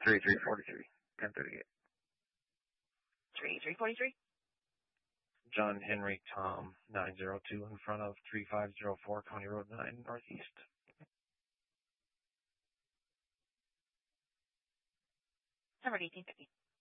3343, 1038. 3343? John Henry Tom 902 in front of 3504 County Road 9 Northeast. Number 1850.